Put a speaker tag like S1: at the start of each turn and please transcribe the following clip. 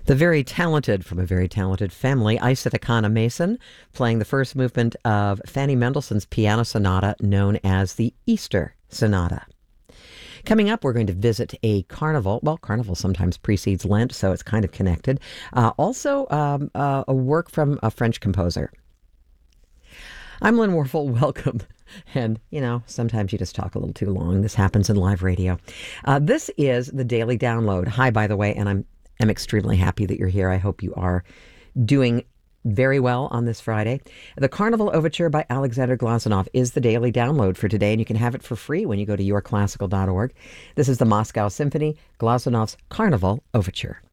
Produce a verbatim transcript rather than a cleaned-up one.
S1: The very talented, from a very talented family, Isata Kana Mason, playing the first movement of Fanny Mendelssohn's piano sonata known as the Easter Sonata. Coming up, we're going to visit a carnival. Well, carnival sometimes precedes Lent, so it's kind of connected. Uh, also, um, uh, a work from a French composer. I'm Lynn Warfel. Welcome. And, you know, sometimes you just talk a little too long. This happens in live radio. Uh, this is the Daily Download. Hi, by the way, and I'm I'm extremely happy that you're here. I hope you are doing very well on this Friday. The Carnival Overture by Alexander Glazunov is the Daily Download for today, and you can have it for free when you go to your classical dot org. This is the Moscow Symphony, Glazunov's Carnival Overture.